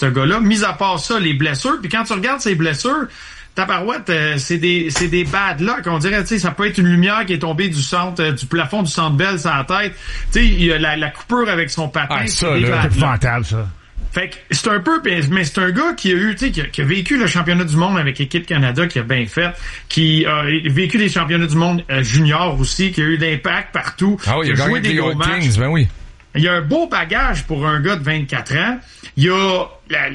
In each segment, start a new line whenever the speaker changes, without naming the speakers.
ce gars-là. Mis à part ça, les blessures. Puis quand tu regardes ses blessures, tabarouette, c'est des bad luck. On dirait, tu sais, ça peut être une lumière qui est tombée du plafond du Centre Bell sur la tête. Tu sais, il y a la coupure avec son patin.
Ah, ça, là,
c'est épouvantable, ça.
Fait que c'est un peu, mais c'est un gars qui a eu, tu sais, qui a vécu le championnat du monde avec l'équipe Canada, qui a bien fait, qui a vécu les championnats du monde junior aussi, qui a eu l'impact partout.
Ah oui,
qui
il a
joué
gagné
des gros matchs.
Kings, ben oui.
Il y a un beau bagage pour un gars de 24 ans. Il y a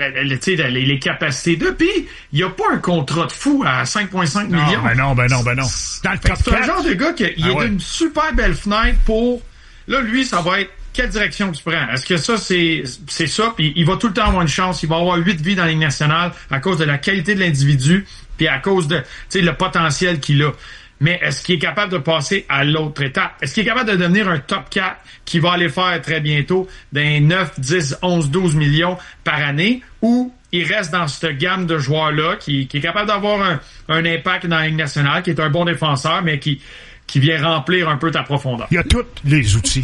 les capacités de, puis il y a pas un contrat de fou à 5,5 millions.
Ben non. Dans le top 4.
C'est un genre de gars qui est d'une super belle fenêtre pour, là, lui, ça va être quelle direction tu prends? Est-ce que ça, c'est ça? Puis il va tout le temps avoir une chance. Il va avoir 8 vies dans la Ligue nationale à cause de la qualité de l'individu puis à cause de, tu sais, le potentiel qu'il a. Mais est-ce qu'il est capable de passer à l'autre étape? Est-ce qu'il est capable de devenir un top 4 qui va aller faire très bientôt d'un 9, 10, 11, 12 millions par année ou il reste dans cette gamme de joueurs-là qui est capable d'avoir un impact dans la Ligue nationale, qui est un bon défenseur, mais qui vient remplir un peu ta profondeur.
Il y a tous les outils.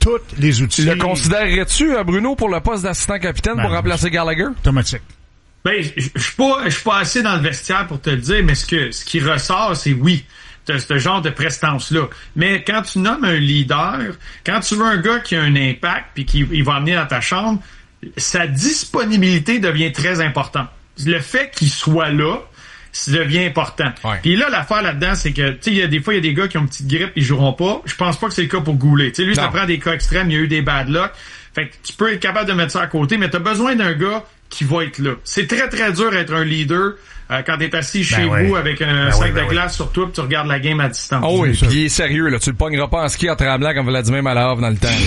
Le considérerais-tu, Bruno, pour le poste d'assistant capitaine pour remplacer Gallagher?
Automatique.
Ben, je suis pas assez dans le vestiaire pour te le dire, mais ce qui ressort, c'est oui. T'as ce genre de prestance-là. Mais quand tu nommes un leader, quand tu veux un gars qui a un impact puis il va amener dans ta chambre, sa disponibilité devient très importante. Le fait qu'il soit là, ça devient important.
Ouais.
Puis là, l'affaire là-dedans, c'est que, tu sais, il y a des fois, il y a des gars qui ont une petite grippe, ils joueront pas. Je pense pas que c'est le cas pour Goulet. Tu sais, lui, ça prend des cas extrêmes, il y a eu des bad luck. Fait que tu peux être capable de mettre ça à côté, mais t'as besoin d'un gars qui va être là. C'est très, très dur d'être un leader quand t'es assis chez vous avec un sac de glace sur toi pis tu regardes la game à distance.
Oh oui, pis il est sérieux, là. Tu le pogneras pas en ski en tremblant comme Vladimir Malahov dans le temps,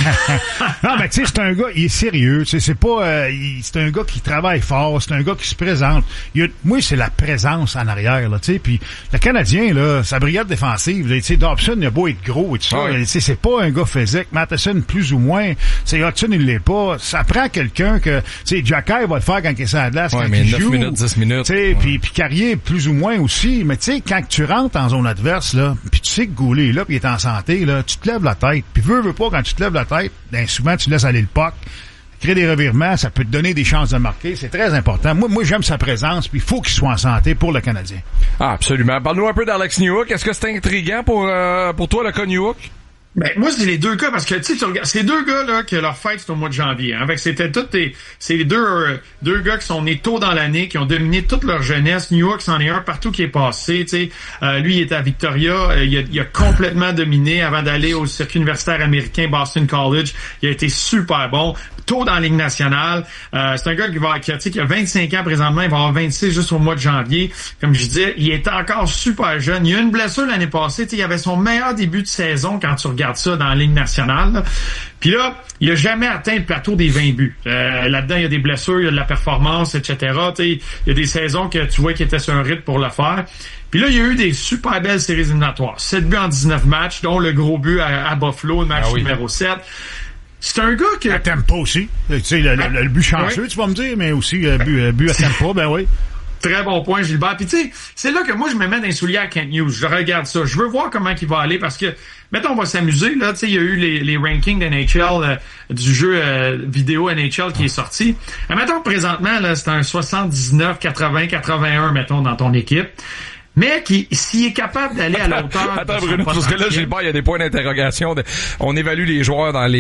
là.
Non, mais tu sais, c'est un gars, il est sérieux. C'est pas, c'est un gars qui travaille fort, c'est un gars qui se présente. Moi, c'est la présence en arrière, là, tu sais. Puis le Canadien, là, sa brigade défensive, tu sais, Dobson, il a beau être gros et tout ça. Tu sais, c'est pas un gars physique. Matheson, plus ou moins. C'est Hudson, il l'est pas. Ça prend quelqu'un que, tu sais, Jacky va le faire quand il est sur la glace, quand il joue.
9 minutes, 10 minutes.
Tu sais, puis Carrier, plus ou moins aussi. Mais tu sais, quand tu rentres en zone adverse, là, puis tu sais que Goulet est là, puis il est en santé, là, tu te lèves la tête. Puis veux pas, quand tu te lèves la tête, ben souvent, tu laisses aller le puck. Créer des revirements, ça peut te donner des chances de marquer. C'est très important. Moi, j'aime sa présence, puis il faut qu'il soit en santé pour le Canadien.
Ah, absolument. Parle-nous un peu d'Alex Newhook. Est-ce que c'est intriguant pour toi, le cas Newhook?
Ben, moi, c'est les deux gars, parce que, tu sais, tu regardes, ces deux gars-là, que leur fête, c'est au mois de janvier, hein. Fait que c'était c'est les deux gars qui sont nés tôt dans l'année, qui ont dominé toute leur jeunesse. Newhook, c'en est un partout qui est passé, tu sais. Lui, il était à Victoria, il a complètement dominé avant d'aller au circuit universitaire américain Boston College. Il a été super bon. Tôt dans la Ligue nationale. C'est un gars qui a 25 ans présentement, il va avoir 26 juste au mois de janvier. Comme je disais, il est encore super jeune. Il a eu une blessure l'année passée, tu sais, il avait son meilleur début de saison quand tu regardes ça dans la Ligue nationale, là. Puis là, il a jamais atteint le plateau des 20 buts. Là-dedans, il y a des blessures, il y a de la performance, etc. Tu sais, il y a des saisons que tu vois qu'il était sur un rythme pour le faire. Puis là, il y a eu des super belles séries éliminatoires. 7 buts en 19 matchs, dont le gros but à Buffalo, le match numéro 7. C'est un gars que...
À Tampa aussi. Tu sais, le but chanceux, tu vas me dire, mais aussi le but à Tampa, ben oui.
Très bon point, Gilbert. Puis tu sais, c'est là que moi, je me mets dans les souliers à Kent Hughes. Je regarde ça. Je veux voir comment il va aller parce que, mettons, on va s'amuser. Là, tu sais, il y a eu les rankings d'NHL, du jeu vidéo NHL qui est sorti. Mettons, présentement, là, c'est un 79, 80, 81, mettons, dans ton équipe. Mais s'il est capable d'aller à la hauteur...
Attends, Bruno, parce que là, Gilbert, il y a des points d'interrogation. On évalue les joueurs dans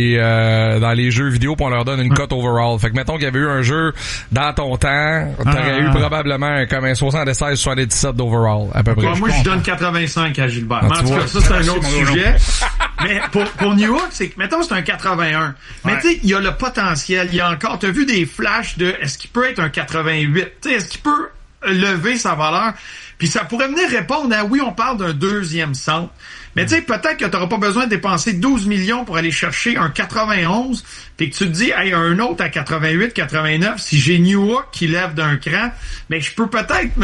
les jeux vidéo puis on leur donne une cote overall. Fait que mettons qu'il y avait eu un jeu dans ton temps, t'aurais eu probablement comme un 76, 77 d'overall, à peu près.
Moi, je donne 85 à Gilbert. Mais en tout cas, ça, c'est un autre sujet. Mais pour Newhook, c'est que, mettons, c'est un 81. Mais tu sais, il y a le potentiel. Il y a encore... T'as vu des flashs de est-ce qu'il peut être un 88? Tu sais, est-ce qu'il peut lever sa valeur? Puis ça pourrait venir répondre à, oui, on parle d'un deuxième centre. Mais tu sais, peut-être que tu n'auras pas besoin de dépenser 12 millions pour aller chercher un 91, puis que tu te dis, hey, un autre à 88, 89, si j'ai Newhook qui lève d'un cran, mais je peux peut-être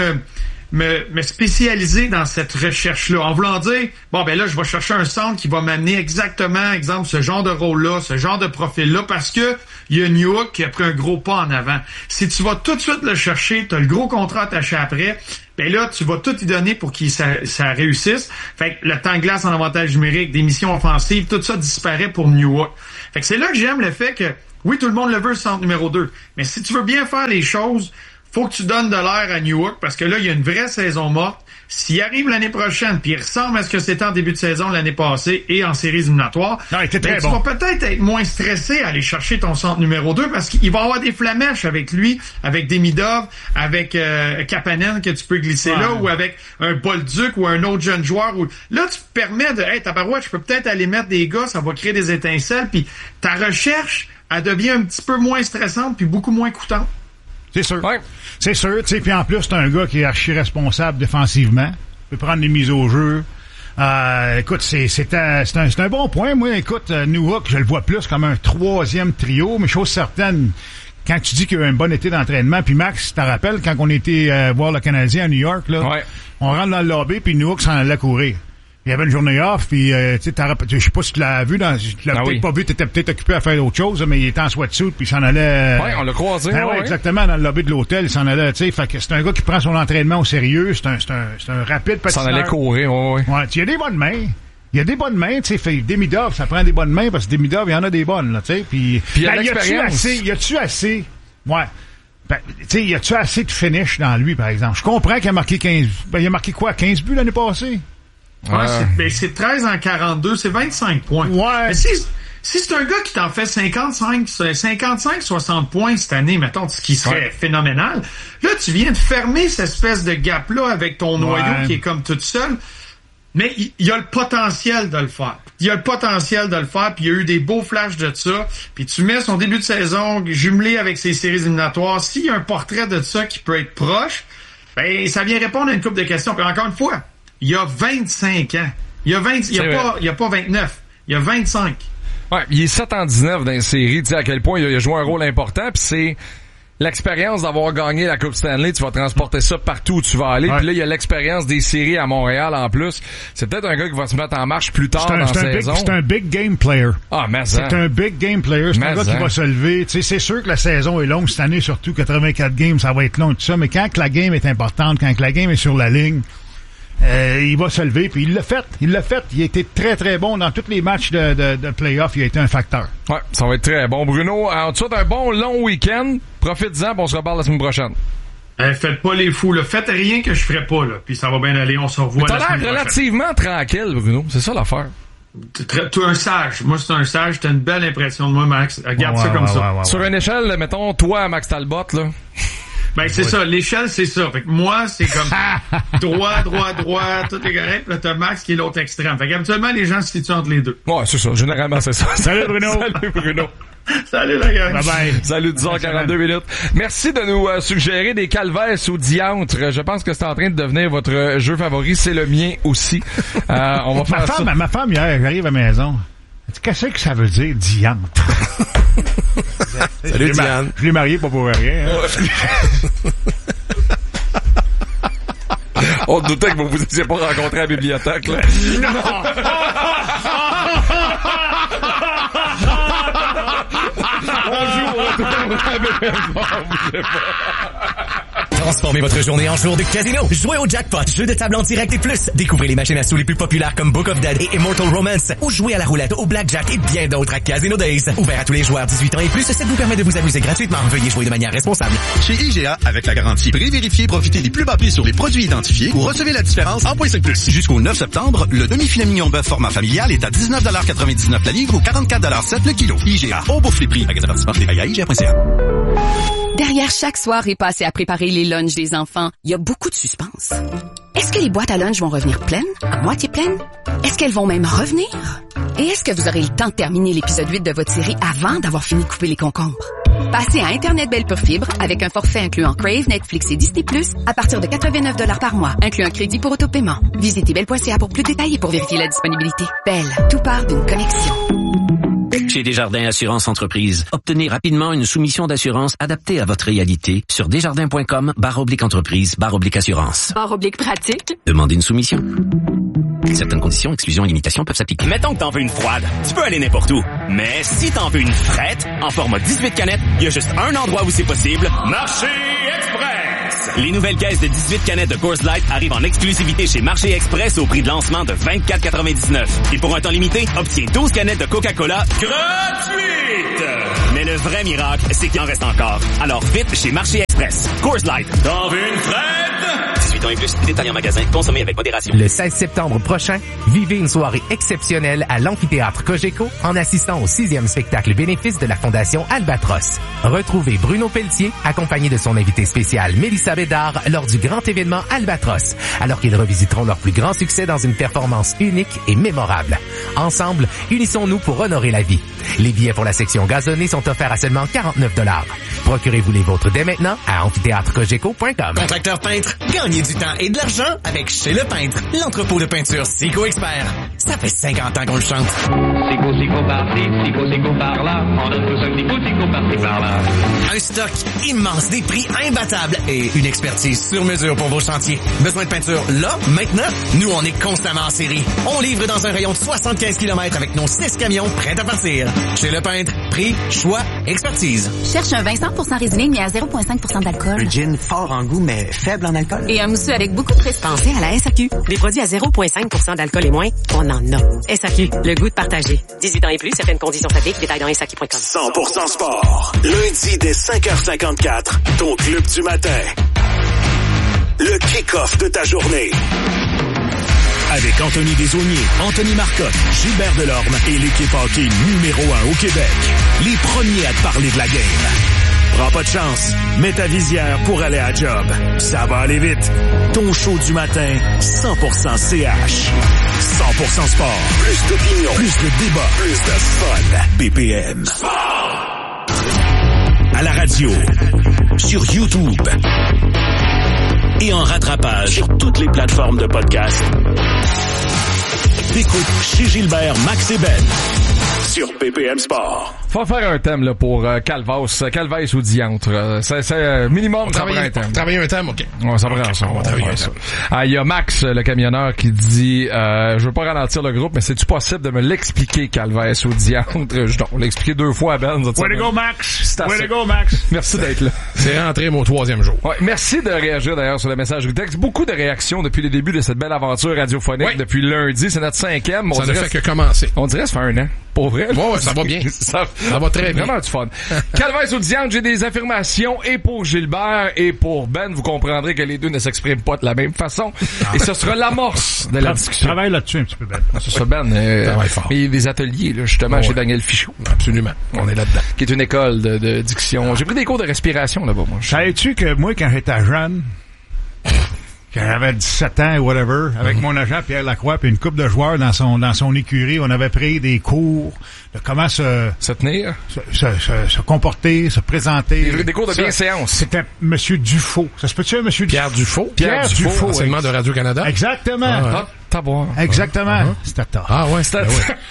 me spécialiser dans cette recherche-là. En voulant dire, bon, ben là, je vais chercher un centre qui va m'amener exactement, exemple, ce genre de rôle-là, ce genre de profil-là, parce que il y a Newhook qui a pris un gros pas en avant. Si tu vas tout de suite le chercher, tu as le gros contrat attaché après, ben là, tu vas tout y donner pour que ça réussisse. Fait que le temps de glace en avantage numérique, des missions offensives, tout ça disparaît pour Newhook. Fait que c'est là que j'aime le fait que Oui, tout le monde le veut, le centre numéro 2. Mais si tu veux bien faire les choses, faut que tu donnes de l'air à Newhook, parce que là, il y a une vraie saison morte. S'il arrive l'année prochaine, puis il ressemble à ce que c'était en début de saison l'année passée et en séries éliminatoires,
non, il était très
tu vas peut-être être moins stressé à aller chercher ton centre numéro 2 parce qu'il va y avoir des flamèches avec lui, avec Demidov, avec Kapanen que tu peux glisser là, ou avec un Bolduc ou un autre jeune joueur. Là, tu te permets de, hey, tabarouette, je peux peut-être aller mettre des gars, ça va créer des étincelles, puis ta recherche, elle devient un petit peu moins stressante puis beaucoup moins coûtante.
C'est sûr.
Ouais.
C'est sûr, tu sais, puis en plus, c'est un gars qui est archi responsable défensivement. Il peut prendre des mises au jeu. Écoute, c'est un bon point. Moi, écoute, Newhook, je le vois plus comme un troisième trio, mais chose certaine, quand tu dis qu'il y a eu un bon été d'entraînement, puis Max, tu te rappelles, quand on était voir le Canadien à New York, là, on rentre dans le lobby, puis Newhook s'en allait courir. Il y avait une journée off, puis tu sais, je sais pas si tu l'as vu, tu l'as peut-être pas vu, t'étais peut-être occupé à faire autre chose, mais il était en sweatsuit, puis il s'en allait...
Ouais, on l'a croisé.
Ouais, exactement, dans le lobby de l'hôtel, il s'en allait, tu sais, fait que c'est un gars qui prend son entraînement au sérieux, c'est un rapide patineur.
Il s'en allait courir, ouais.
Ouais, il y a des bonnes mains. Il y a des bonnes mains, tu sais, Demidov, ça prend des bonnes mains, parce que Demidov, il y en a des bonnes, là, tu sais, puis
il y a l'expérience.
Y a-tu assez... Ouais. Ben, tu sais, y a-tu assez de finish dans lui, par exemple? Je comprends qu'il a marqué 15... Ben, il a marqué quoi, 15 buts l'année passée?
Ouais, c'est 13 en 42, c'est 25 points.
Ouais.
Mais si c'est un gars qui t'en fait 55-60 points cette année, mettons, ce qui serait phénoménal, là, tu viens de fermer cette espèce de gap-là avec ton noyau qui est comme tout seul. Mais il y a le potentiel de le faire. Il y a le potentiel de le faire, puis il y a eu des beaux flashs de ça. Puis tu mets son début de saison jumelé avec ses séries éliminatoires. S'il y a un portrait de ça qui peut être proche, ben ça vient répondre à une couple de questions. Puis encore une fois, il y a 25 ans. Il y a pas 29. Il y a 25.
Ouais, il est 7-19 dans les séries. Tu sais à quel point il a joué un rôle important. Puis c'est l'expérience d'avoir gagné la Coupe Stanley. Tu vas transporter ça partout où tu vas aller. Puis là, il y a l'expérience des séries à Montréal en plus. C'est peut-être un gars qui va se mettre en marche plus tard dans la saison.
C'est un big game player.
Ah, mais
c'est un big game player. C'est un gars qui va se lever. Tu sais, c'est sûr que la saison est longue cette année, surtout 84 games, ça va être long et tout ça. Mais quand la game est importante, quand la game est sur la ligne, il va se lever, puis il l'a fait. Il a été très, très bon dans tous les matchs de play-off. Il a été un facteur.
Ouais, ça va être très bon. Bruno, en tout cas, un bon long week-end. Profites-en, puis on se reparle la semaine prochaine.
Faites pas les fous, là. Faites rien que je ferai pas, là. Puis ça va bien aller. On se revoit la semaine prochaine.
T'as l'air relativement tranquille, Bruno. C'est ça l'affaire.
T'es un sage. Moi, c'est un sage. T'as une belle impression de moi, Max. Regarde ça comme ça.
Sur une échelle, mettons, toi, Max Talbot, là...
Ben, c'est ça. L'échelle, c'est ça. Fait que moi, c'est comme droit, tout est correct. Là, t'as Max qui est l'autre extrême. Fait qu'habituellement, les gens se situent entre les deux.
Ouais, c'est ça. Généralement, c'est ça.
Salut, Bruno.
Salut, Bruno.
Salut, la gang.
Bye bye.
Salut, 10h42 minutes. Merci de nous suggérer des calvaires ou diantres. Je pense que c'est en train de devenir votre jeu favori. C'est le mien aussi. On va faire ça.
Ma femme, hier, j'arrive à la maison. Qu'est-ce que ça veut dire, diantre?
Salut, Diane.
Je l'ai marié pas pour rien. Hein?
On doutait que vous vous étiez pas rencontrés à la bibliothèque, là.
Non!
On joue au
Transformez votre journée en jour de casino. Jouez au jackpot, jeu de table en direct et plus. Découvrez les machines à sous les plus populaires comme Book of Dead et Immortal Romance. Ou jouez à la roulette, au blackjack et bien d'autres à Casino Days. Ouvert à tous les joueurs 18 ans et plus, ça vous permet de vous amuser gratuitement. Veuillez jouer de manière responsable.
Chez IGA, avec la garantie pré-vérifiée, profitez des plus bas prix sur les produits identifiés ou recevez la différence en .5+. Jusqu'au 9 septembre, le demi-filet mignon bœuf format familial est à 19,99$ la livre ou 44,7$ le kilo. IGA, on bouffe les prix. Magasin participant, détail à IGA.ca.
Derrière chaque soirée passée à préparer les lunchs des enfants, il y a beaucoup de suspense. Est-ce que les boîtes à lunch vont revenir pleines, à moitié pleines? Est-ce qu'elles vont même revenir? Et est-ce que vous aurez le temps de terminer l'épisode 8 de votre série avant d'avoir fini de couper les concombres? Passez à Internet Belle Pure Fibre avec un forfait incluant Crave, Netflix et Disney+, à partir de 89$ par mois, inclut un crédit pour autopaiement. Visitez belle.ca pour plus de détails et pour vérifier la disponibilité. Belle, tout part d'une connexion.
Chez Desjardins Assurance Entreprise, obtenez rapidement une soumission d'assurance adaptée à votre réalité sur desjardins.com/entreprise/assurance.
/pratique.
Demandez une soumission. Certaines conditions, exclusions et limitations peuvent s'appliquer.
Mettons que t'en veux une froide, tu peux aller n'importe où. Mais si t'en veux une frette, en format 18 canettes, il y a juste un endroit où c'est possible. Marché Express! Les nouvelles caisses de 18 canettes de Coors Light arrivent en exclusivité chez Marché Express au prix de lancement de 24,99. Et pour un temps limité, obtiens 12 canettes de Coca-Cola gratuites! Mais le vrai miracle, c'est qu'il en reste encore. Alors vite chez Marché Express. Coors Light. T'en veux une frette? 18 ans et plus, détail en magasin, consommé avec modération.
Le 16 septembre prochain, vivez une soirée exceptionnelle à l'amphithéâtre Cogeco en assistant au 6e spectacle bénéfice de la Fondation Albatros. Retrouvez Bruno Pelletier, accompagné de son invité spécial Mélissa Bédard, lors du grand événement Albatros, alors qu'ils revisiteront leur plus grand succès dans une performance unique et mémorable. Ensemble, unissons-nous pour honorer la vie. Les billets pour la section gazonnée sont offerts à seulement 49 $. Procurez-vous les vôtres dès maintenant à amphithéâtrecogeco.com.
Contracteur peintre, gagnez du temps et de l'argent avec Chez Le Peintre, l'entrepôt de peinture Sico Expert. Ça fait 50 ans qu'on le chante.
Sico par-ci, Sico par-là, on donne tous un Sico par-ci par-là.
Un stock immense, des prix imbattables et une expertise sur mesure pour vos chantiers. Besoin de peinture là, maintenant? Nous, on est constamment en série. On livre dans un rayon de 75 km avec nos 6 camions prêts à partir. Chez Le Peintre, prix, choix, expertise.
Cherche un vin 100% résiné mais à 0,5% d'alcool.
Un gin fort en goût mais faible en alcool.
Et un mousseux avec beaucoup de prestige.
Pensez à la SAQ. Des produits à 0,5% d'alcool et moins, on en a. SAQ, le goût de partager. 18 ans et plus, certaines conditions s'appliquent. Détails dans SAQ.com.
100% sport. Lundi dès 5h54, ton club du matin. Le kick-off de ta journée. Avec Anthony Desaulniers, Anthony Marcotte, Gilbert Delorme et l'équipe hockey numéro 1 au Québec. Les premiers à te parler de la game. Prends pas de chance. Mets ta visière pour aller à job. Ça va aller vite. Ton show du matin, 100% CH. 100% sport. Plus d'opinion. Plus de débat. Plus de fun. BPM. Sport. À la radio. Sur YouTube. Et en rattrapage sur toutes les plateformes de podcast. T'écoutes chez Gilbert, Max et Ben. Sur BPM Sport.
Faut faire un thème là pour Calvaise ou Diantre. C'est minimum, ça prend un thème.
Travailler un thème, OK.
Ouais, ça prend ça. On va travailler ça. Il y a Max, le camionneur, qui dit je veux pas ralentir le groupe, mais c'est-tu possible de me l'expliquer, Calvaise ou Diantre? On l'a expliqué 2 fois à Ben.
Way to go, Max! Way to go, Max!
Merci d'être là.
C'est rentré mon 3e jour.
Ouais, merci de réagir d'ailleurs sur le message du texte. Beaucoup de réactions depuis le début de cette belle aventure radiophonique. Depuis lundi. C'est notre 5e.
Ça ne fait que commencer.
On dirait que ça fait 1 an. Pour vrai.
Ouais, ça va bien. ça va très bien.
Vraiment du fun. Calvaise ou Diantre, j'ai des affirmations et pour Gilbert et pour Ben. Vous comprendrez que les deux ne s'expriment pas de la même façon. Et ce sera l'amorce de la discussion.
Travaille là-dessus un petit peu, Ben.
Ce sera Ben. Il y a des ateliers, là, justement, chez Daniel Fichot.
Absolument. On est là-dedans.
Qui est une école de diction. J'ai pris des cours de respiration là-bas, moi.
Savais-tu que moi, quand j'étais jeune, quand j'avais 17 ans, whatever, avec mon agent Pierre Lacroix puis une couple de joueurs dans son écurie, on avait pris des cours de comment se
tenir,
se comporter, se présenter.
Des cours de bienséance.
C'était Monsieur Dufault. Ça se peut-tu, Monsieur
Pierre Dufault?
Pierre Dufault.
Enseignement de Radio-Canada?
Exactement. Exactement. C'était tard.
Ah ouais, c'était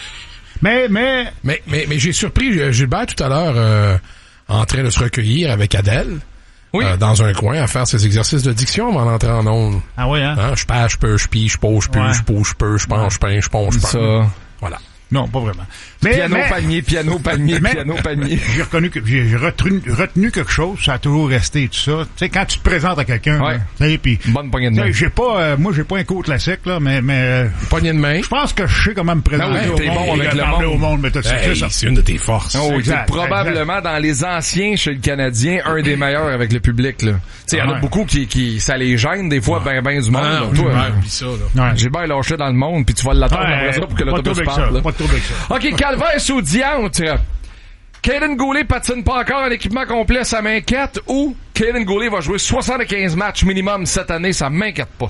Mais
j'ai surpris Gilbert tout à l'heure en train de se recueillir avec Adèle. Oui. Dans un coin à faire ses exercices de diction avant d'entrer en ondes.
Ah oui, hein?
Je pêche, je peux, je pille, je pose, je pue, je pose, je peux, je pense, je peins, je ponce, je
ça.
Voilà.
Non, pas vraiment.
Piano, panier.
J'ai reconnu que j'ai retenu quelque chose, ça a toujours resté tout ça. Tu sais, quand tu te présentes à quelqu'un, puis
bonne poignée de main.
J'ai pas un cours classique là, mais
poignée de main.
Je pense que je sais comment me présenter au monde, mais
c'est une de tes forces.
Oh, c'est probablement dans les anciens chez le Canadien un des meilleurs avec le public là. Tu sais, il y en a beaucoup qui ça les gêne des fois ben du monde. Gilbert lâché dans le monde puis tu vas l'attendre après ça pour que l'autobus parte. OK, Calvaise ou Diantre? Kaden Goulet patine pas encore en équipement complet, ça m'inquiète, ou Kaden Goulet va jouer 75 matchs minimum cette année, ça m'inquiète pas?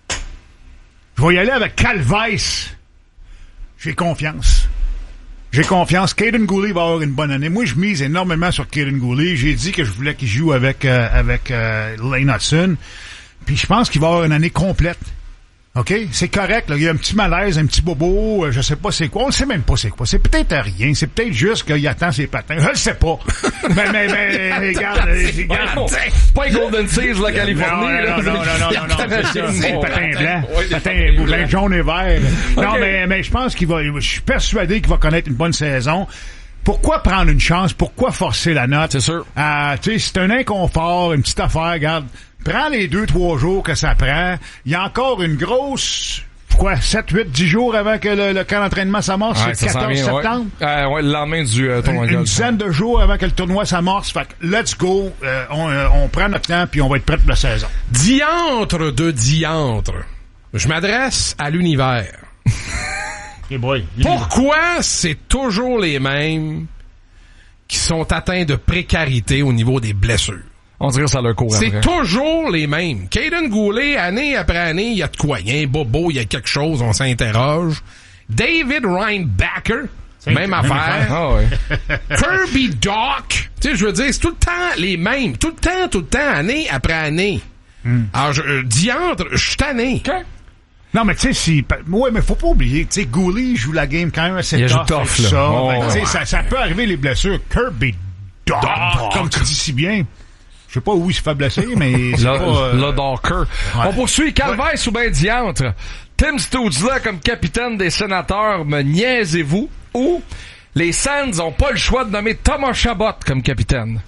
Je vais y aller avec Calvaise. J'ai confiance. Kaden Goulet va avoir une bonne année. Moi, je mise énormément sur Kaden Goulet. J'ai dit que je voulais qu'il joue avec Lane Hudson. Puis je pense qu'il va avoir une année complète. OK? C'est correct, là. Il y a un petit malaise, un petit bobo, je sais pas c'est quoi. On ne sait même pas c'est quoi. C'est peut-être rien. C'est peut-être juste qu'il attend ses patins. Je le sais pas. mais regarde.
C'est pas Golden Seas, la Californie.
Non. C'est patins blancs. Patins jaunes et verts. Non, mais je pense je suis persuadé qu'il va connaître une bonne saison. Pourquoi prendre une chance? Pourquoi forcer la note?
C'est sûr.
Tu sais, c'est un inconfort, une petite affaire, regarde. Prends les 2-3 jours que ça prend. Il y a encore une grosse quoi, 7, 8, 10 jours avant que le camp d'entraînement s'amorce, c'est le 14 septembre.
Ouais, le lendemain du tournoi de golf.
Une dizaine de jours avant que le tournoi s'amorce. Fait que let's go, on prend notre temps puis on va être prêt pour la saison.
Diantre de diantre. Je m'adresse à l'univers.
Hey boy.
Pourquoi c'est toujours les mêmes qui sont atteints de précarité au niveau des blessures?
On dirait que ça leur court après.
C'est toujours les mêmes. Caden Goulet, année après année, il y a de quoi. Il y a un bobo, il y a quelque chose, on s'interroge. David Reinbacker, même affaire.
Ah ouais.
Kirby Doc. Tu sais, je veux dire, c'est tout le temps les mêmes. Tout le temps, année après année. Alors, diantre, je suis tanné.
Okay. Non, mais tu sais, ouais, mais faut pas oublier, tu sais, Goulet joue la game quand même assez tough. Ça. Oh, ça peut arriver, les blessures. Kirby Doc, comme tu dis si bien. Je sais pas où il se fait blesser, mais c'est
le Docker. Ouais. On poursuit. Calvaire ou ben diantre. Tim Stutzla comme capitaine des Sénateurs, me niaisez-vous? Ou les Sands ont pas le choix de nommer Thomas Chabot comme capitaine?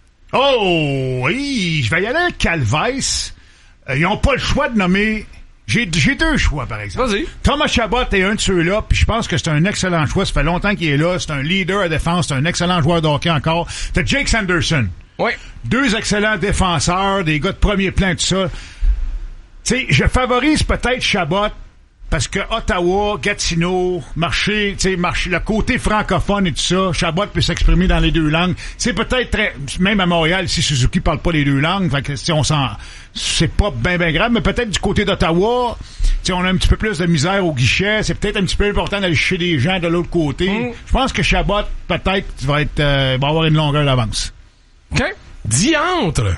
Oh, oui, je vais y aller avec Calvaire. Ils ont pas le choix de nommer... J'ai deux choix, par exemple.
Vas-y.
Thomas Chabot est un de ceux-là, puis je pense que c'est un excellent choix. Ça fait longtemps qu'il est là. C'est un leader à défense. C'est un excellent joueur de hockey encore. T'as Jake Sanderson.
Oui.
Deux excellents défenseurs, des gars de premier plan, tout ça. Tu sais, je favorise peut-être Chabot parce que Ottawa, Gatineau, Marché, le côté francophone et tout ça, Chabot peut s'exprimer dans les deux langues. C'est peut-être même à Montréal, si Suzuki parle pas les deux langues, fait que si c'est pas ben grave, mais peut-être du côté d'Ottawa, on a un petit peu plus de misère au guichet, c'est peut-être un petit peu important d'aller chercher des gens de l'autre côté. Je pense que Chabot, peut-être, va avoir une longueur d'avance.
OK. Diantre.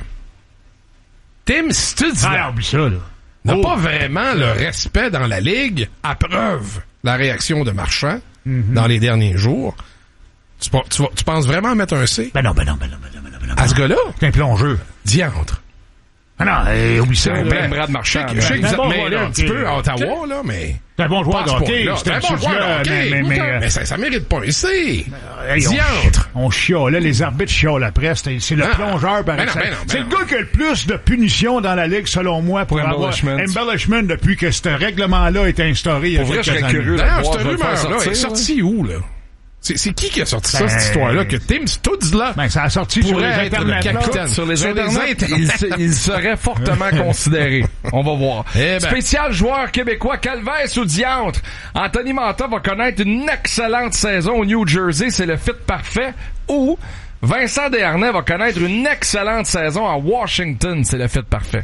Tim Stutzla.
Ah, oublie ça, là.
N'a pas vraiment le respect dans la Ligue, à preuve la réaction de Marchand dans les derniers jours. Tu penses vraiment mettre un C?
Ben non.
À ce gars-là?
C'est un plongeur.
Diantre.
Ah non, oublie ça.
Ben Brad Marchand.
Je sais que vous êtes mêlé un petit peu à Ottawa, là, mais...
C'est un bon joueur de hockey.
C'est un bon joueur de hockey. Mais ça mérite pas un C.
Diantre. On chiolait, les arbitres chiolent après. C'est le plongeur par exemple. C'est le gars qui a le plus de punitions dans la Ligue, selon moi, pour avoir embellishment depuis que ce règlement-là a été instauré.
Pour vrai, je serais curieux.
D'ailleurs, cette rumeur-là est sortie où, là? C'est qui a sorti ça, cette histoire-là, que Tim Stutzla
ça a sorti sur les internets,
sur les internets. Il serait fortement considéré. On va voir. Spécial joueur québécois, Calvaire ou diantre. Anthony Mantha va connaître une excellente saison au New Jersey, c'est le fit parfait. Ou Vincent Desharnais va connaître une excellente saison à Washington, c'est le fit parfait.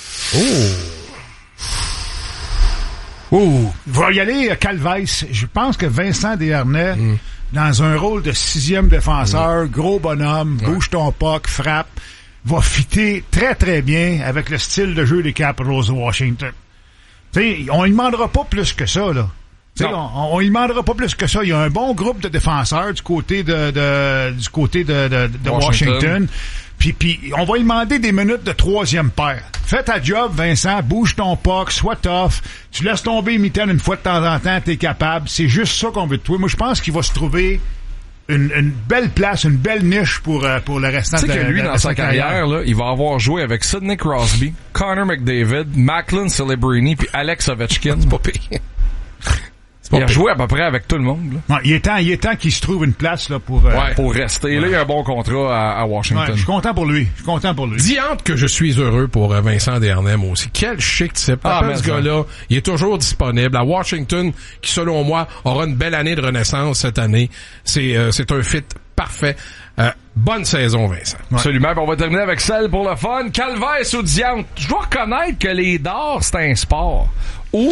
Il va y aller Calvaire. Je pense que Vincent Desharnais, dans un rôle de 6e défenseur, gros bonhomme, bouge ton puck, frappe, va fitter très très bien avec le style de jeu des Capitals de Washington. T'sais, on lui demandera pas plus que ça, là. On lui demandera pas plus que ça. Il y a un bon groupe de défenseurs du côté de Washington. Puis on va lui demander des minutes de troisième paire. Fais ta job, Vincent, bouge ton puck, sois tough. Tu laisses tomber mitaine une fois de temps en temps, t'es capable. C'est juste ça qu'on veut de toi. Moi, je pense qu'il va se trouver une belle place, une belle niche pour le restant de sa carrière. Tu sais que lui,
dans sa carrière, là, il va avoir joué avec Sidney Crosby, Connor McDavid, Macklin Celebrini puis Alex Ovechkin. C'est pas pire. Il a joué à peu près avec tout le monde. Là.
Ouais, il est temps qu'il se trouve une place là pour
rester. Ouais. Là, il a un bon contrat à Washington.
Ouais, je suis content pour lui.
Diante que je suis heureux pour Vincent Desharnais, moi aussi. Quel chic type. Ce gars-là, il est toujours disponible. À Washington, qui selon moi aura une belle année de renaissance cette année. C'est un fit parfait. Bonne saison, Vincent.
Ouais. Absolument. On va terminer avec celle pour le fun. Calvaire ou diante. Je dois reconnaître que les dards, c'est un sport. Ou...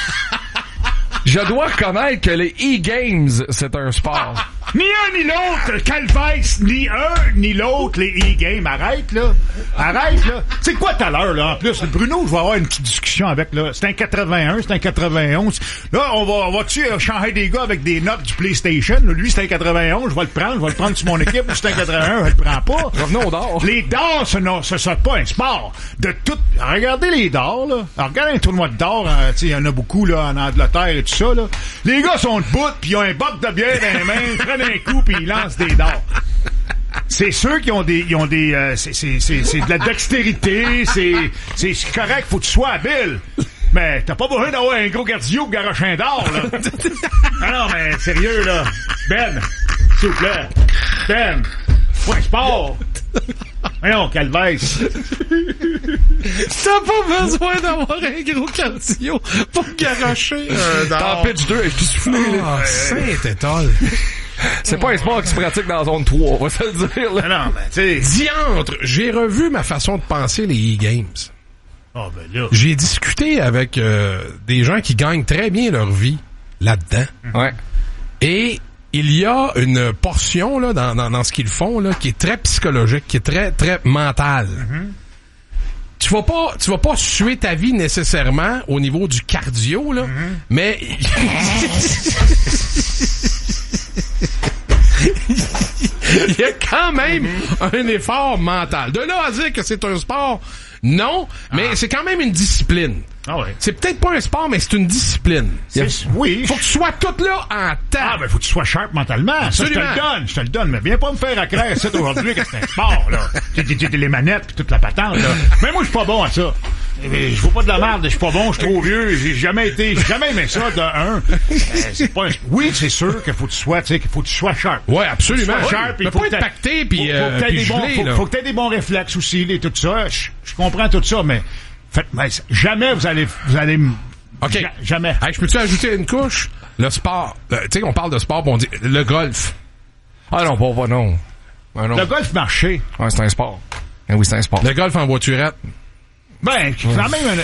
Je dois reconnaître que les e-games, c'est un sport.
Ni un ni l'autre, Calvaire, ni un ni l'autre, les e-games. Arrête, là. C'est quoi tout à l'heure, là, en plus? Bruno, je vais avoir une petite discussion avec, là. C'est un 81, c'est un 91. Là, on va-tu changer des gars avec des notes du PlayStation? Là, lui, c'est un 91, je vais le prendre sur mon équipe. C'est un 81, je le prends pas.
Revenons aux dards.
Les dards, ce sera pas un sport. Regardez les dards, là. Alors, regardez un tournoi de dards, il y en a beaucoup, là, en Angleterre et tout ça, là. Les gars sont debout, pis ils ont un boc de bière dans les mains, prennent un coup, pis ils lancent des dards. C'est ceux qui ont des, c'est de la dextérité, c'est correct, faut que tu sois habile. Mais t'as pas besoin d'avoir un gros cardio pour garocher un d'or, là. Ah non, mais sérieux, là. Ben, s'il vous plaît. Ben, point sport. Voyons, calvaise.
T'as pas besoin d'avoir un gros cardio pour garocher un d'or.
T'en pitch 2 avec tout soufflé, là.
Saint-Étoile.
C'est pas un sport qui se pratique dans la zone 3, on va se le dire, là.
Non, mais tu sais.
Diantre, j'ai revu ma façon de penser les e-games.
Oh, ben là.
J'ai discuté avec des gens qui gagnent très bien leur vie là-dedans.
Ouais.
Et il y a une portion là dans ce qu'ils font là qui est très psychologique, qui est très très mentale. Tu vas pas suer ta vie nécessairement au niveau du cardio là, mais il y a quand même un effort mental. De là à dire que c'est un sport, non, mais c'est quand même une discipline.
Ah ouais.
C'est peut-être pas un sport, mais c'est une discipline.
Oui.
Faut que tu sois tout là en temps.
Ah, ben, faut que tu sois sharp mentalement.
Absolument.
Ça, je te le donne. Mais viens pas me faire à clair ça aujourd'hui que c'est un sport, là. Les manettes pis toute la patente, là. Mais moi, je suis pas bon à ça. Je veux pas de la merde, je suis pas bon, je suis trop vieux, j'ai jamais aimé ça, de un. C'est pas oui, c'est sûr qu'il faut que tu sois, tu sais, qu'il faut que tu sois sharp.
Ouais, absolument.
Faut que tu sois sharp,
mais
faut
pas être pacté puis
faut que t'aies des bons réflexes aussi, et tout ça. Je comprends tout ça, mais jamais vous allez
OK.
Jamais.
Hey, je peux-tu ajouter une couche? Le sport. Tu sais, on parle de sport, pis on dit le golf.
Ah non, pas non. Ah, non.
Le golf marché.
Ouais, c'est un sport. Oui, c'est un sport.
Le golf en voiturette.
Ben, c'est quand même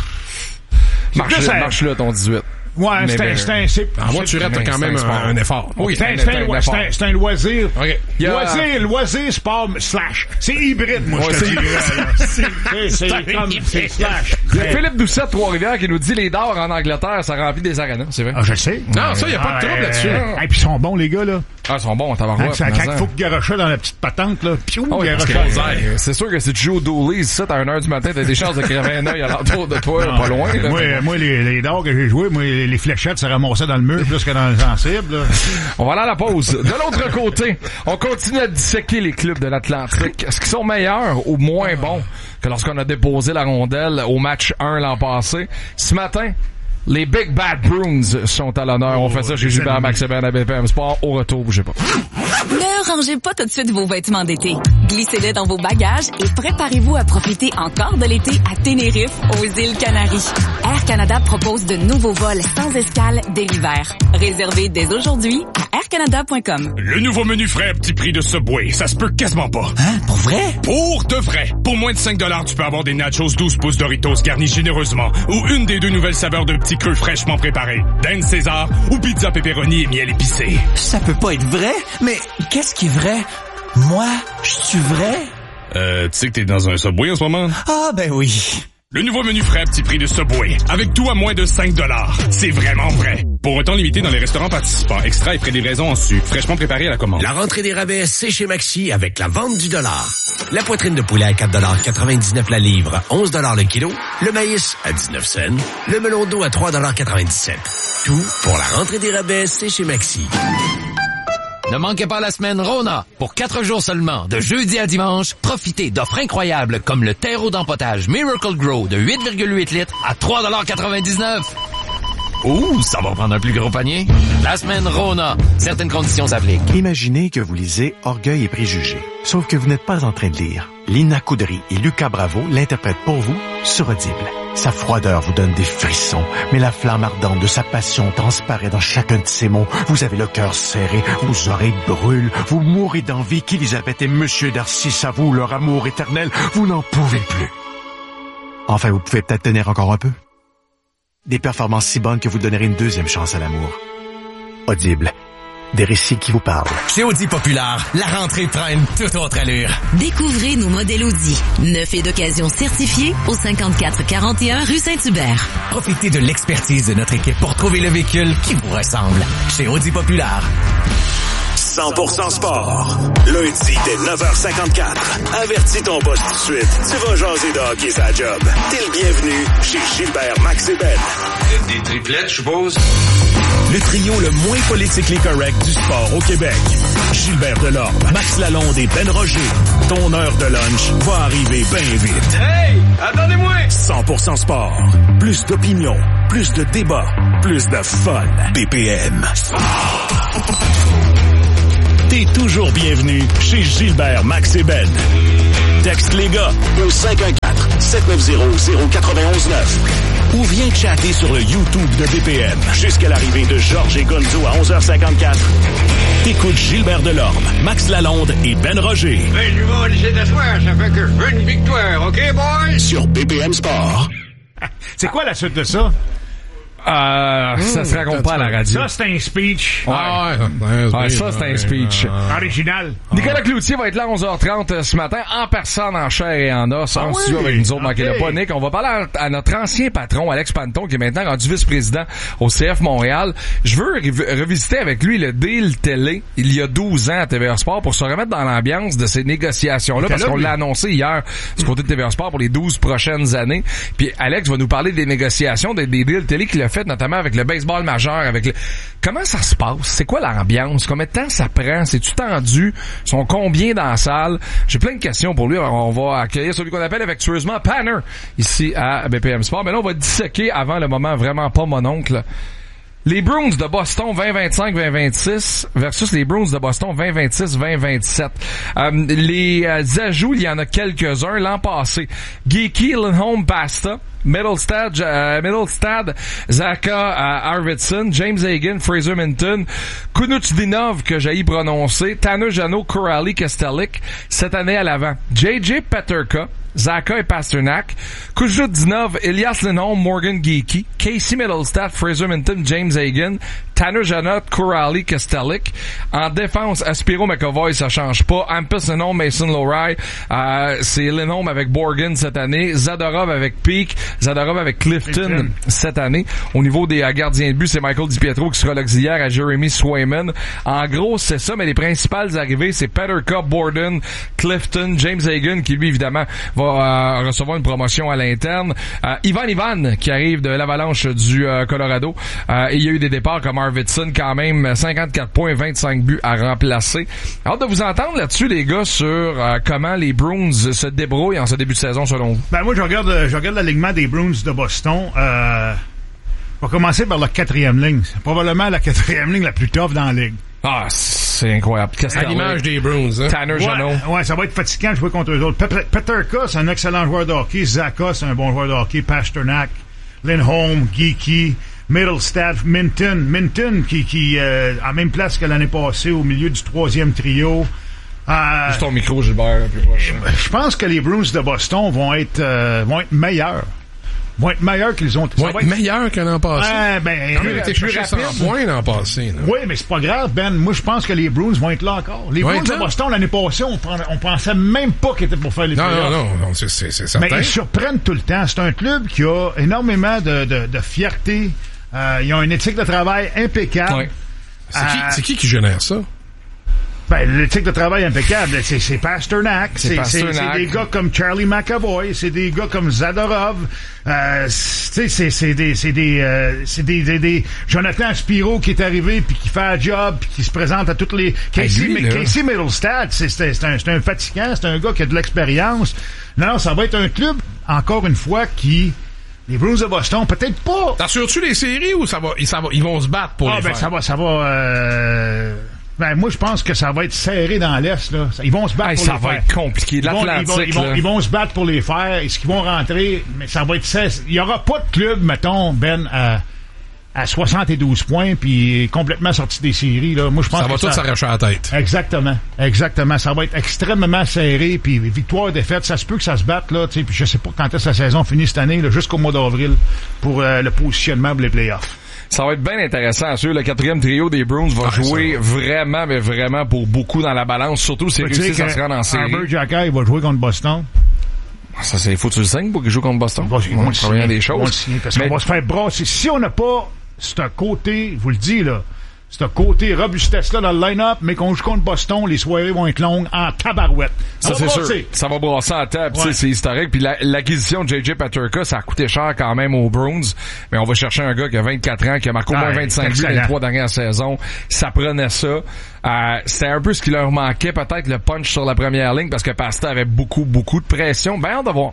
marche là, ton 18.
Ouais, c'est
en voiturette, t'as quand même un effort.
Oui, c'est un loisir.
OK.
Loisir, sport, slash. C'est hybride, moi, je te dirais. C'est slash.
Il y a Philippe Doucette, Trois-Rivières, qui nous dit les dards en Angleterre, ça remplit des arénas, c'est vrai?
Ah, je sais.
Non, ça, y a pas de trouble là-dessus.
Et puis ils sont bons, les gars, là.
Ah, ils sont bons, tabarouette.
Quand il faut que garocher dans la petite patente, là.
C'est sûr que si tu joues au Dooley's, ça, t'as 1h du matin, t'as des chances de crever un œil alentour de toi, pas loin, là.
Moi, les dards que j'ai joués, moi, les fléchettes se ramassaient dans le mur plus que dans le sensible. Là.
On va aller à la pause. De l'autre côté, on continue à disséquer les clubs de l'Atlantique. Est-ce qu'ils sont meilleurs ou moins bons que lorsqu'on a déposé la rondelle au match 1 l'an passé? Ce matin, les Big Bad Bruins sont à l'honneur. On fait ça chez Gilbert Maxébert à BPM Sport. Au retour, bougez pas.
Ne rangez pas tout de suite vos vêtements d'été. Glissez-les dans vos bagages et préparez-vous à profiter encore de l'été à Tenerife, aux îles Canaries. Air Canada propose de nouveaux vols sans escale dès l'hiver. Réservez dès aujourd'hui à aircanada.com.
Le nouveau menu frais à petit prix de Subway, ça se peut quasiment pas.
Hein? Pour vrai?
Pour de vrai. Pour moins de 5$, tu peux avoir des nachos 12 pouces Doritos garnis généreusement ou une des deux nouvelles saveurs de petits creux fraîchement préparés. Dinde César ou pizza pepperoni et miel épicé.
Ça peut pas être vrai, mais qu'est-ce qui est vrai? Moi, je suis vrai?
Tu sais que t'es dans un Subway en ce moment?
Ah, ben oui.
Le nouveau menu frais à petit prix de Subway, avec tout à moins de 5$. C'est vraiment vrai. Pour un temps limité dans les restaurants participants, extra et frais de livraison en sucre, fraîchement préparé à la commande.
La rentrée des rabais, c'est chez Maxi avec la vente du dollar. La poitrine de poulet à 4,99$ la livre, 11$ le kilo. Le maïs à 19 cents. Le melon d'eau à 3,97$. Tout pour la rentrée des rabais, c'est chez Maxi.
Ne manquez pas la semaine Rona. Pour 4 jours seulement, de jeudi à dimanche, profitez d'offres incroyables comme le terreau d'empotage Miracle Grow de 8,8 litres à 3,99$. Ouh, ça va prendre un plus gros panier. La semaine Rona. Certaines conditions s'appliquent.
Imaginez que vous lisez Orgueil et préjugés. Sauf que vous n'êtes pas en train de lire. Lina Coudry et Lucas Bravo l'interprètent pour vous sur Audible. Sa froideur vous donne des frissons, mais la flamme ardente de sa passion transparaît dans chacun de ses mots. Vous avez le cœur serré, vos oreilles brûlent, vous mourrez d'envie qu'Élisabeth et Monsieur Darcy s'avouent leur amour éternel. Vous n'en pouvez plus. Enfin, vous pouvez peut-être tenir encore un peu. Des performances si bonnes que vous donnerez une deuxième chance à l'amour. Audible. Des récits qui vous parlent.
Chez Audi Populaire, la rentrée prend une toute autre allure.
Découvrez nos modèles Audi. Neuf et d'occasion certifiés au 5441 rue Saint-Hubert.
Profitez de l'expertise de notre équipe pour trouver le véhicule qui vous ressemble. Chez Audi Populaire.
100% sport. Lundi dès 9h54. Avertis ton boss tout de suite. Tu vas jaser de hockey sa job. T'es le bienvenu chez Gilbert Maxébert.
Des triplettes, je suppose?
Le trio le moins politically correct du sport au Québec. Gilbert Delorme, Max Lalonde et Ben Roger. Ton heure de lunch va arriver bien vite.
Hey!
Attendez-moi!
100% sport. Plus d'opinion. Plus de débats. Plus de fun. BPM. T'es toujours bienvenu chez Gilbert, Max et Ben. Texte les gars au 514-790-0919 ou viens chatter sur le YouTube de BPM jusqu'à l'arrivée de Georges et Gonzo à 11h54. T'écoutes Gilbert Delorme, Max Lalonde et Ben Roger.
Ben, je vais laisser t'asseoir, ça fait que je veux une victoire, OK, boys?
Sur BPM Sport.
C'est quoi la suite de ça?
Ça se raconte pas à la radio.
Ça, c'est un speech.
Ouais, ça, c'est un speech.
Original.
Nicolas Cloutier va être là à 11h30 ce matin, en personne, en chair et en os, en studio avec nous autres, manquez-le pas, Nick. On va parler à notre ancien patron, Alex Panton, qui est maintenant rendu vice-président au CF Montréal. Je veux revisiter avec lui le deal télé, il y a 12 ans à TVA Sport, pour se remettre dans l'ambiance de ces négociations-là, parce qu'on l'a annoncé hier du côté de TVA Sport pour les 12 prochaines années. Puis Alex va nous parler des négociations, des deals télé qu'il a fait, notamment avec le baseball majeur, avec comment ça se passe? C'est quoi l'ambiance? Combien de temps ça prend? C'est-tu tendu? Ils sont combien dans la salle? J'ai plein de questions pour lui. On va accueillir celui qu'on appelle affectueusement Panner ici à BPM Sport. Mais là, on va disséquer avant le moment vraiment pas mon oncle. Les Bruins de Boston 2025-2026 versus les Bruins de Boston 2026-2027. Les ajouts, il y en a quelques-uns l'an passé. Geeky, Lindholm, Pasta. Middlestad, Zaka Arvidsson, James Hagan, Fraser Minton, Kunutdinov, que j'ai prononcé, Tanner Jeannot, Corrali, Kestelik, cette année à l'avant. JJ Peterka, Zaka et Pasternak, Kujudinov, Elias Lindholm, Morgan Geeky, Casey Middlestad, Fraser Minton, James Hagan, Tanner Jeannot, Corrali, Kestelik. En défense, Aspiro McAvoy, ça change pas. Hampus Lindholm, Mason Lohrei, c'est Lindholm avec Borgen cette année, Zadorov avec Peak, Zadorov avec Clifton cette année. Au niveau des gardiens de but, c'est Michael DiPietro qui sera l'auxiliaire à Jeremy Swayman. En gros, c'est ça, mais les principales arrivées, c'est Peterka, Borden, Clifton, James Hagan, qui lui, évidemment, va recevoir une promotion à l'interne. Ivan, qui arrive de l'Avalanche du Colorado. Et il y a eu des départs comme Arvidsson, quand même, 54 points, 25 buts à remplacer. Hâte de vous entendre là-dessus, les gars, sur comment les Bruins se débrouillent en ce début de saison, selon vous.
Ben, moi, je regarde l'alignement des Bruins de Boston. On va commencer par la 4e ligne. C'est probablement la 4e ligne la plus tough dans la ligue.
Ah, c'est incroyable.
À l'image des Bruins, hein?
Tanner Jeannot.
Ouais, ça va être fatigant de jouer contre eux autres. Peterka, c'est un excellent joueur de hockey. Zaka, c'est un bon joueur de hockey. Pasternak, Lindholm, Geeky, Middlestad, Minton qui a même place que l'année passée au milieu du 3e trio.
Juste ton micro, Gilbert, plus proche.
Je pense que les Bruins de Boston vont être meilleurs. Vont être meilleurs qu'ils ont.
Vont être meilleurs que l'an passé.
Ils
étaient chercher 100 points l'an passé. Là.
Oui, mais c'est pas grave, Ben. Moi, je pense que les Bruins vont être là encore. Les Bruins de Boston, l'année passée, on pensait même pas qu'ils étaient pour faire les playoffs.
Non, c'est certain.
Mais ils surprennent tout le temps. C'est un club qui a énormément de fierté. Ils ont une éthique de travail impeccable.
Ouais. C'est qui génère ça?
Ben, l'éthique de travail impeccable, c'est Pasternak. C'est des gars comme Charlie McAvoy. C'est des gars comme Zadorov. C'est des Jonathan Spiro qui est arrivé puis qui fait un job puis qui se présente à toutes les... Casey Middlestad, c'est un fatigant. C'est un gars qui a de l'expérience. Non, ça va être un club, encore une fois, qui... Les Bruins de Boston, peut-être pas.
T'assures-tu les séries ou ils vont se battre pour les faire?
Moi, je pense que ça va être serré dans l'Est, là. Ils vont se battre pour les faire.
Ça va être compliqué.
Ils vont se battre pour les faire. Est-ce qu'ils vont rentrer? Mais ça va être... Il y aura pas de club, mettons, Ben, à 72 points puis complètement sorti des séries, là. Moi, je pense
ça va tout s'arracher à la tête.
Exactement. Ça va être extrêmement serré puis victoire, défaite, ça se peut que ça se batte, là, tu sais, puis je sais pas quand est-ce que la saison finit cette année, là, jusqu'au mois d'avril pour le positionnement pour les playoffs.
Ça va être bien intéressant, sûr. Le 4e trio des Bruins va jouer vraiment, mais vraiment pour beaucoup dans la balance, surtout s'ils réussissent à se rendre en série.
Arbor Xhekaj va jouer contre Boston.
Ça, faut que tu le signes pour qu'il joue contre Boston.
Ils vont le signer,
des choses.
Ils vont le signer parce qu'on va se faire brasser. Si on n'a pas ce côté, je vous le dis, là, ce côté robustesse-là dans le line-up, mais qu'on joue contre Boston, les soirées vont être longues en tabarouette.
Ça, c'est sûr. Ça va brasser en table, c'est historique. Puis l'acquisition de JJ Peterka, ça a coûté cher quand même aux Bruins. Mais on va chercher un gars qui a 24 ans, qui a marqué au moins 25 buts dans les 3 dernières saisons. Ça prenait ça. C'était un peu ce qui leur manquait, peut-être le punch sur la première ligne, parce que Pasta avait beaucoup de pression. Ben, on va voir.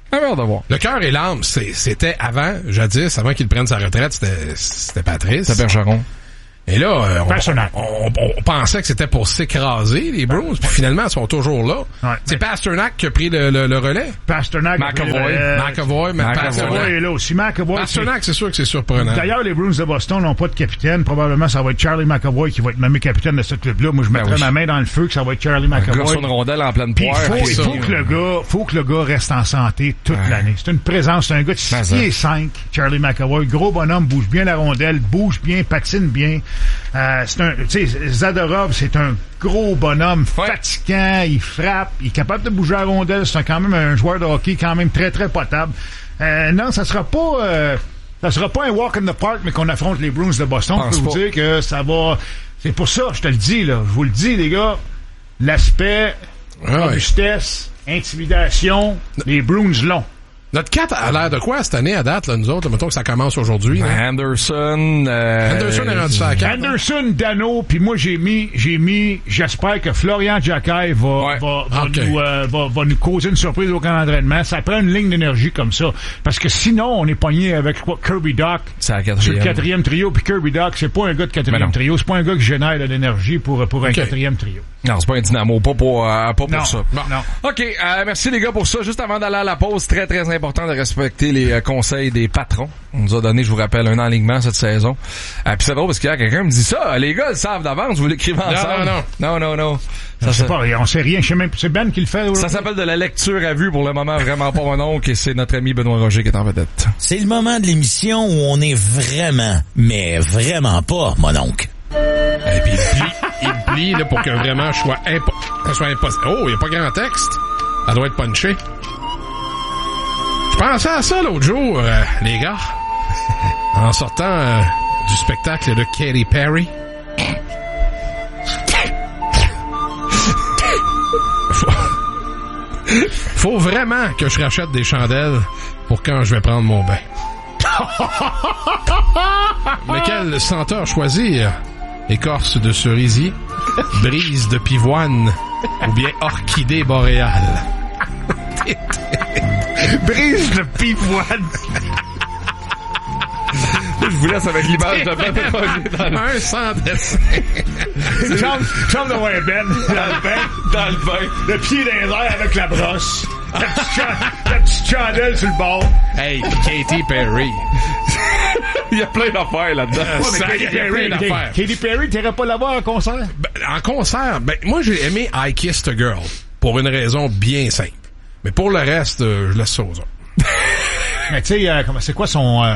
hâte de voir.
Le cœur et l'âme, c'était jadis, avant qu'il prenne sa retraite, c'était Patrice.
C'était Bergeron.
Et là, on pensait que c'était pour s'écraser, les Bruins, puis finalement, ils sont toujours là. Ouais. C'est Pasternak qui a pris le relais.
Pasternak.
McAvoy
est là aussi.
Pasternak, c'est sûr que c'est surprenant.
D'ailleurs, les Bruins de Boston n'ont pas de capitaine. Probablement, ça va être Charlie McAvoy qui va être nommé capitaine de ce club-là. Moi, je mettrais ma main dans le feu que ça va être Charlie McAvoy.
Sur une rondelle en pleine poire.
Il faut que le gars reste en santé toute l'année. C'est une présence. C'est un gars de 6 pieds 5, Charlie McAvoy. Gros bonhomme, bouge bien la rondelle, bouge bien, patine bien. Zadorov, c'est un gros bonhomme fatigant, il frappe, il est capable de bouger la rondelle, c'est quand même un joueur de hockey quand même très très potable. Non, ça sera pas un walk in the park, mais qu'on affronte les Bruins de Boston. Je peux vous dire que ça va. C'est pour ça, je te le dis là, je vous le dis les gars, l'aspect robustesse, intimidation, les Bruins l'ont.
Notre 4 a l'air de quoi cette année à date, là, nous autres? Mettons que ça commence aujourd'hui.
Anderson
est rendu ça à 4.
Anderson, Dano, puis moi j'ai mis, j'espère que Florian Jacquet va nous causer une surprise au camp d'entraînement. Ça prend une ligne d'énergie comme ça. Parce que sinon, on est pogné avec Kirby Dach sur le 4e trio, puis Kirby Dach, c'est pas un gars de 4e trio, c'est pas un gars qui génère de l'énergie pour un 4e trio.
Non, c'est pas un dynamo, pas pour ça.
Non.
OK, merci les gars pour ça. Juste avant d'aller à la pause, très très important de respecter les conseils des patrons. On nous a donné, je vous rappelle, un enlignement cette saison. Puis c'est drôle parce qu'il y a quelqu'un me dit ça. Les gars, ils savent d'avance, vous l'écrivez ensemble. Non.
Ça sait pas, on sait rien. Je sais même, c'est Ben qui le fait.
Ça s'appelle de la lecture à vue pour le moment, vraiment pas mon oncle, et c'est notre ami Benoît Roger qui est en vedette.
C'est le moment de l'émission où on est vraiment, mais vraiment pas mon oncle.
Et puis il plie là, pour que vraiment je sois impossible. Oh, il n'y a pas grand texte. Ça doit être punché. Je pensais à ça l'autre jour, les gars. En sortant du spectacle de Katy Perry. Faut vraiment que je rachète des chandelles pour quand je vais prendre mon bain. Mais quelle senteur choisir? Écorce de cerisier, brise de pivoine ou bien orchidée boréale?
Brise de pivoine.
Je vous laisse avec l'image de Ben.
Un sans dessin.
Chambre de ouais, Ben. Dans le bain. Le pied dans les airs avec la brosse. La petite chandelle sur le bord.
Hey, Katy Perry.
Il y a plein d'affaires là-dedans.
Katy Perry, t'irais pas la voir en concert?
En concert, moi j'ai aimé I Kissed a Girl pour une raison bien simple. Mais pour le reste, je laisse ça aux autres.
Mais tu sais, c'est quoi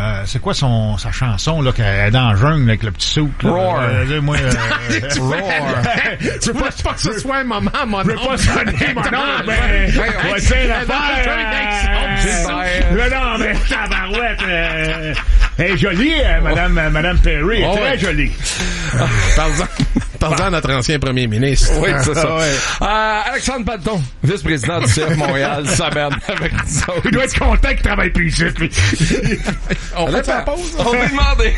sa chanson là qu'elle est dans la jungle avec le petit souk là?
Roar.
Roar. Tu veux pas que ce soit un moment, mon oncle.
Je veux pas sonner mon oncle, mais on va dire l'affaire. Non, mais tabarouette. Elle est jolie, Madame Perry. Très jolie.
Parle-en à notre ancien premier ministre.
Oui, c'est ça. Alexandre Panton, vice-président du CF Montréal, s'amène avec nous autres.
Il doit être content qu'il travaille plus ici, lui.
On fait la pause?
On va demander.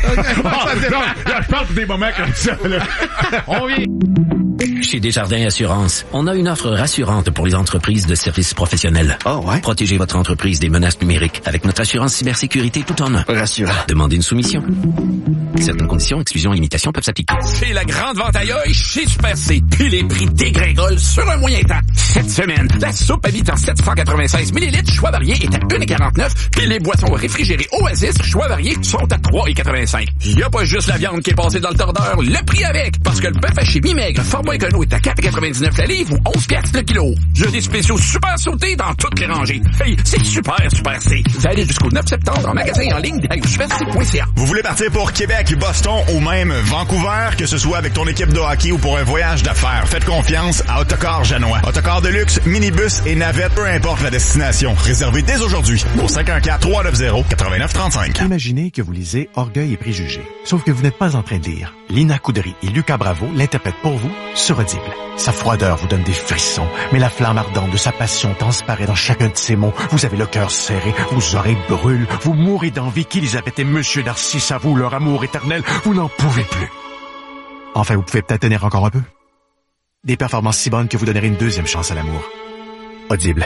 Je parle pour des moments comme ça, là.
On vient.
Chez Desjardins Assurance, on a une offre rassurante pour les entreprises de services professionnels.
Oh ouais?
Protégez votre entreprise des menaces numériques avec notre assurance cybersécurité tout en un.
Rassurant.
Demandez une soumission. Certaines conditions, exclusions et limitations peuvent s'appliquer.
C'est la grande vente ailleurs chez Super C. Puis les prix dégringolent sur un moyen temps. Cette semaine, la soupe à vide en 796 ml choix varié est à 1,49 $. Puis les boissons réfrigérées Oasis choix varié sont à 3,85 $. Il y a pas juste la viande qui est passée dans le tordeur, le prix avec. Parce que le bœuf haché mi-maigre format écono est à 4,99 la livre ou 11 $ le kilo. Il y a des spéciaux super sautés dans toutes les rangées. Hey, c'est super C. Ça allait jusqu'au 9 septembre en magasin et en ligne avec superc.ca.
Vous voulez partir pour Québec, Boston ou même Vancouver, que ce soit avec ton équipe de hockey ou pour un voyage d'affaires, faites confiance à Autocar Janois. Autocar de luxe, minibus et navette, peu importe la destination. Réservez dès aujourd'hui au 514-390-8935.
Imaginez que vous lisez Orgueil et préjugés. Sauf que vous n'êtes pas en train de lire. Lina Coudry et Lucas Bravo l'interprètent pour vous sur Audible. Sa froideur vous donne des frissons, mais la flamme ardente de sa passion transparaît dans chacun de ses mots. Vous avez le cœur serré, vos oreilles brûlent, vous mourrez d'envie qu'Élisabeth et Monsieur Narcisse avouent leur amour éternel. Vous n'en pouvez plus. Enfin, vous pouvez peut-être tenir encore un peu. Des performances si bonnes que vous donnerez une deuxième chance à l'amour. Audible.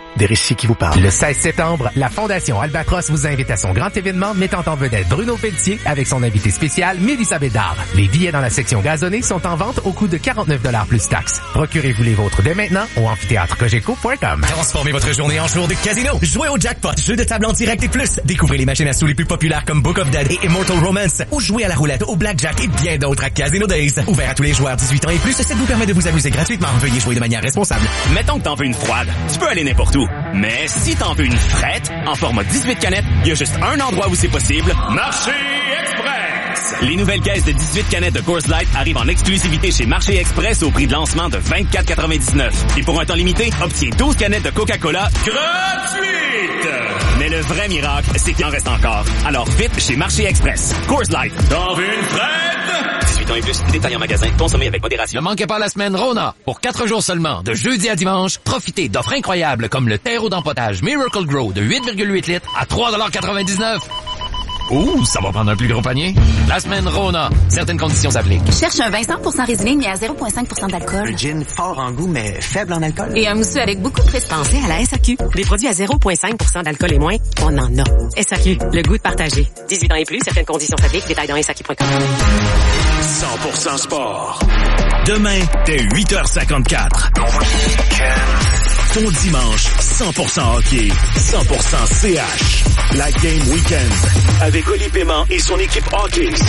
des récits qui vous parlent.
Le 16 septembre, la Fondation Albatros vous invite à son grand événement mettant en vedette Bruno Pelletier avec son invité spécial Mélissa Bédard. Les billets dans la section gazonnée sont en vente au coût de 49 $ plus taxes. Procurez-vous les vôtres dès maintenant au amphithéâtrecogeco.com.
Transformez votre journée en jour de casino. Jouez au jackpot, jeu de table en direct et plus. Découvrez les machines à sous les plus populaires comme Book of Dead et Immortal Romance. Ou jouez à la roulette, au blackjack et bien d'autres à Casino Days. Ouvert à tous les joueurs 18 ans et plus, ça vous permet de vous amuser gratuitement. Veuillez jouer de manière responsable.
Mettons que t'en veux une froide, tu peux aller n'importe où. Mais si t'en veux une frette, en format 18 canettes, il y a juste un endroit où c'est possible. Marché Express! Les nouvelles caisses de 18 canettes de Coors Light arrivent en exclusivité chez Marché Express au prix de lancement de 24,99. Et pour un temps limité, obtiens 12 canettes de Coca-Cola gratuites! Mais le vrai miracle, c'est qu'il en reste encore. Alors vite chez Marché Express. Coors Light. T'en veux une frette? 18 ans et plus, détail en magasin, consommez avec modération.
Ne manquez pas la semaine Rona. Pour 4 jours seulement, de jeudi à dimanche, profitez d'offres incroyables comme le terreau d'empotage Miracle Grow de 8,8 litres à 3,99 $. Ouh, ça va prendre un plus gros panier. La semaine Rona. Certaines conditions s'appliquent.
Cherche un vin 100% résilé mais à 0,5% d'alcool.
Un gin fort en goût mais faible en alcool.
Et un mousseux avec beaucoup de prestige.
Pensez à la SAQ. Des produits à 0,5% d'alcool et moins, on en a. SAQ, le goût de partager. 18 ans et plus, certaines conditions s'appliquent. Détails dans SAQ.com.
100% sport. Demain, dès 8h54. Ton dimanche, 100% hockey, 100% CH. La Game Weekend. Avec Oli Paiement et son équipe hockey.